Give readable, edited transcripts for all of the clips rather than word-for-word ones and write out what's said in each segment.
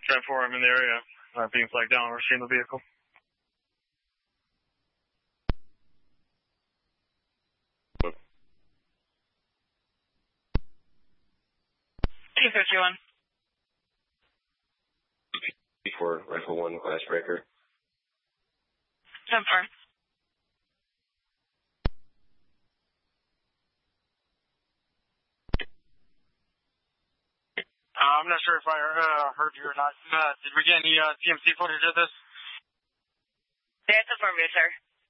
10-4, I'm in the area. Being flagged down. We're seeing the vehicle. T51. Before Rifle 1, glass breaker. 10-4. I'm not sure if I heard you or not. Did we get any TMC footage of this? That's affirmative, sir.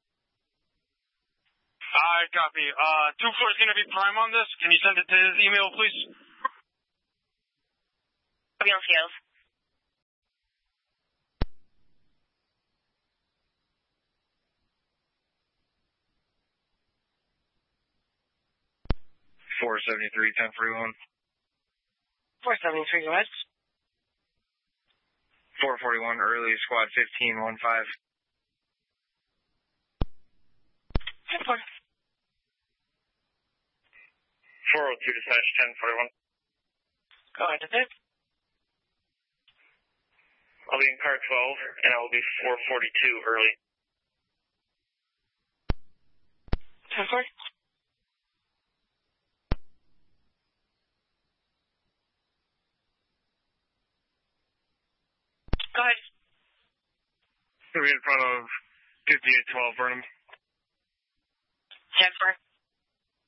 I copy. 2-4 is going to be prime on this. Can you send it to his email, please? I'll be on scales. $473, 1041. 473, go ahead. 441, early, squad 15, 1-5. 10-4. 402, dispatch 1041. Go ahead, Detective. I'll be in car 12, and I will be 442 early. 10-4. Go ahead. We're in front of 5812 Burnham. 10-4.